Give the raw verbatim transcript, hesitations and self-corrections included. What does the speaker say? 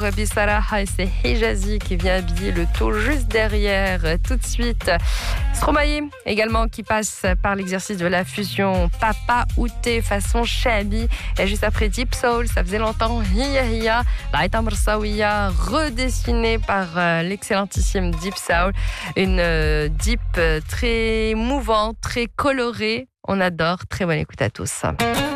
Bisaraha et c'est Hijazi qui vient habiller le tout juste derrière. Tout de suite, Stromae également qui passe par l'exercice de la fusion Papa Outé façon Shabi. Et juste après Deep Soul, ça faisait longtemps, Hiya Hiya, Laïta Mrsaouia, redessinée par euh, l'excellentissime Deep Soul. Une euh, deep euh, très mouvante, très colorée. On adore. Très bonne écoute à tous.